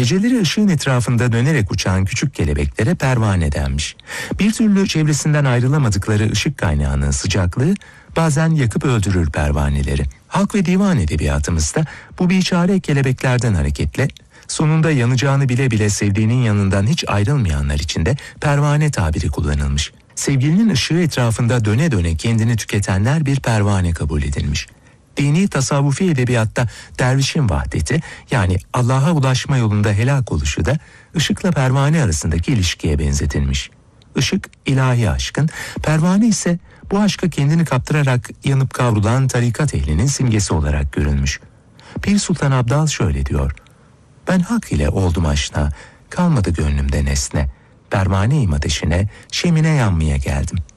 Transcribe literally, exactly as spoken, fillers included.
Geceleri ışığın etrafında dönerek uçan küçük kelebeklere pervane denmiş. Bir türlü çevresinden ayrılamadıkları ışık kaynağının sıcaklığı bazen yakıp öldürür pervaneleri. Halk ve divan edebiyatımızda bu biçare kelebeklerden hareketle sonunda yanacağını bile bile sevdiğinin yanından hiç ayrılmayanlar için de pervane tabiri kullanılmış. Sevgilinin ışığı etrafında döne döne kendini tüketenler bir pervane kabul edilmiş. Dini tasavvufi edebiyatta dervişin vahdeti, yani Allah'a ulaşma yolunda helak oluşu da ışıkla pervane arasındaki ilişkiye benzetilmiş. Işık ilahi aşkın, pervane ise bu aşka kendini kaptırarak yanıp kavrulan tarikat ehlinin simgesi olarak görülmüş. Pir Sultan Abdal şöyle diyor: "Ben hak ile oldum aşina, kalmadı gönlümde nesne. Pervane-i ateşine, şemine yanmaya geldim."